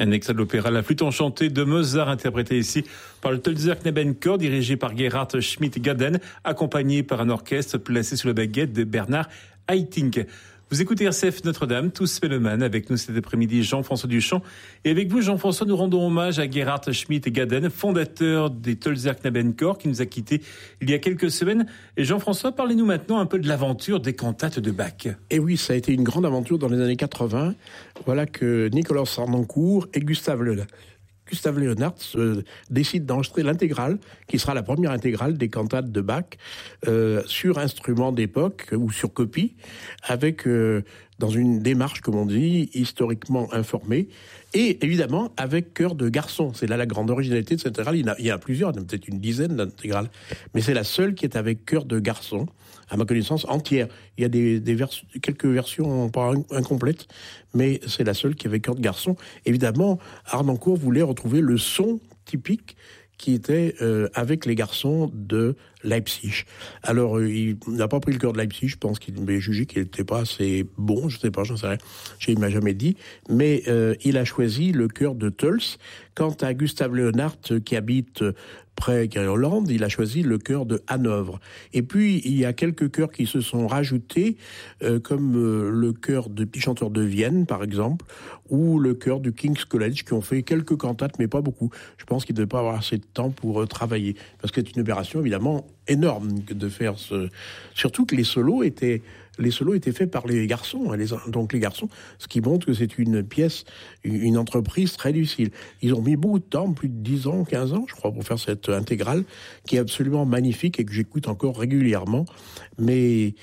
Un extrait de l'opéra La Flûte enchantée de Mozart, interprété ici par le Tölzer Knabenchor, dirigé par Gerhard Schmidt-Gaden, accompagné par un orchestre placé sous la baguette de Bernard Haitink. Vous écoutez RCF Notre-Dame, tous mélomanes, avec nous cet après-midi Jean-François Duchamp. Et avec vous, Jean-François, nous rendons hommage à Gerhard Schmidt-Gaden, fondateur des Tölzer Knabenchor, qui nous a quittés il y a quelques semaines. Et Jean-François, parlez-nous maintenant un peu de l'aventure des cantates de Bach. Et oui, ça a été une grande aventure dans les années 80. Voilà que Nicolas Harnoncourt et Gustave Leonhardt décident d'enregistrer l'intégrale, qui sera la première intégrale des cantates de Bach, sur instrument d'époque ou sur copie, avec dans une démarche, comme on dit, historiquement informée, et évidemment avec chœur de garçon. C'est là la grande originalité de cette intégrale. Il y en a plusieurs, peut-être une dizaine d'intégrales, mais c'est la seule qui est avec chœur de garçon, à ma connaissance, entière. Il y a quelques versions pas incomplètes, mais c'est la seule qui avait chœur de garçon. Évidemment, Harnoncourt voulait retrouver le son typique qui était avec les garçons de Leipzig. Alors, il n'a pas pris le chœur de Leipzig, je pense qu'il avait jugé qu'il n'était pas assez bon, je sais pas, j'en sais rien, il m'a jamais dit, mais il a choisi le chœur de Tölz. Quant à Gustave Leonhardt, qui habite près de Hollande, il a choisi le chœur de Hanovre. Et puis, il y a quelques chœurs qui se sont rajoutés, comme le chœur de Petits Chanteurs de Vienne, par exemple, ou le chœur du King's College, qui ont fait quelques cantates, mais pas beaucoup. Je pense qu'ils ne devaient pas avoir assez de temps pour travailler. Parce que c'est une opération, évidemment, énorme de faire ce... Surtout que les solos étaient faits par les garçons. Donc les garçons, ce qui montre que c'est une pièce, une entreprise très difficile. Ils ont mis beaucoup de temps, plus de 10 ans, 15 ans, je crois, pour faire cette intégrale, qui est absolument magnifique et que j'écoute encore régulièrement. Mais...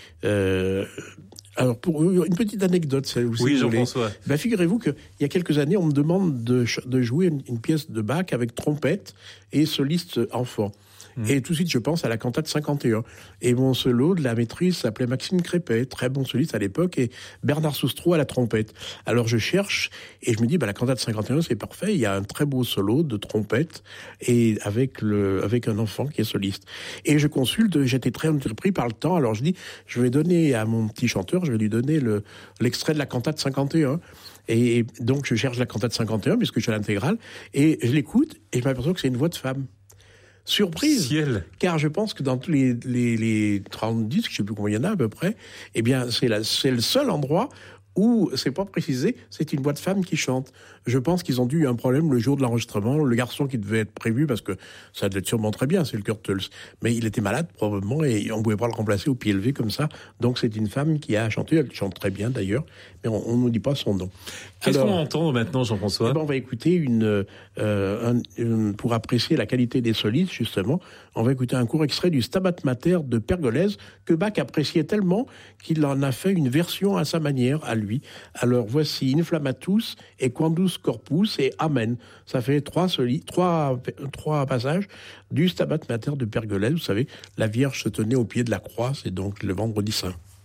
alors, pour une petite anecdote, si vous Jean-François. Figurez-vous qu'il y a quelques années, on me demande de jouer une pièce de Bach avec trompette et soliste enfant. Et tout de suite, je pense à la cantate 51. Et mon solo de la maîtrise s'appelait Maxime Crépet, très bon soliste à l'époque, et Bernard Soustreau à la trompette. Alors je cherche, et je me dis, la cantate 51, c'est parfait, il y a un très beau solo de trompette, et avec un enfant qui est soliste. Et je consulte, j'étais très entrepris par le temps, alors je dis, je vais donner à mon petit chanteur, je vais lui donner l'extrait de la cantate 51. Et donc je cherche la cantate 51, puisque je suis à l'intégrale, et je l'écoute, et je m'aperçois que c'est une voix de femme. Surprise, car je pense que dans tous les 30 disques, je ne sais plus combien il y en a à peu près, eh bien c'est le seul endroit où, c'est pas précisé, c'est une voix de femme qui chante. Je pense qu'ils ont dû un problème le jour de l'enregistrement, le garçon qui devait être prévu, parce que ça devait être sûrement très bien, c'est le chœur Tölz, mais il était malade probablement, et on ne pouvait pas le remplacer au pied levé comme ça, donc c'est une femme qui a chanté, elle chante très bien d'ailleurs, mais on ne nous dit pas son nom. Qu'est-ce qu'on va entendre maintenant, Jean-François ? On va écouter pour apprécier la qualité des solistes, justement, on va écouter un court extrait du Stabat Mater de Pergolèse, que Bach appréciait tellement qu'il en a fait une version à sa manière, à lui. Alors voici Inflammatus et Quandus Corpus et Amen. Ça fait trois passages du Stabat Mater de Pergolèse. Vous savez, la Vierge se tenait au pied de la croix, c'est donc le vendredi saint.